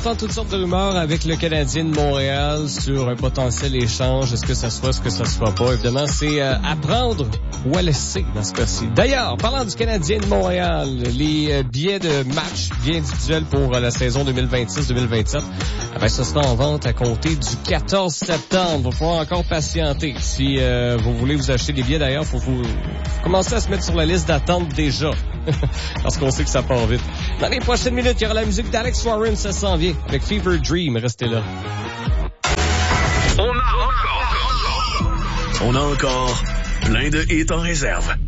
entend toutes sortes de rumeurs avec le Canadien de Montréal sur un potentiel échange. Est-ce que ça soit, est-ce que ça soit pas? Évidemment, c'est à prendre ou à laisser dans ce cas-ci. D'ailleurs, parlant du Canadien de Montréal, les billets de match, billets individuels pour la saison 2026-2027, ce sera en vente à compter du 14 septembre. Il va falloir encore patienter. Si vous voulez vous acheter des billets, d'ailleurs, faut vous commencer à se mettre sur la liste d'attente déjà. Parce qu'on sait que ça part vite. Dans les prochaines minutes, il y aura la musique d'Alex Warren, ça s'en vient. Avec Fever Dream, restez là. On a encore plein de hits en réserve.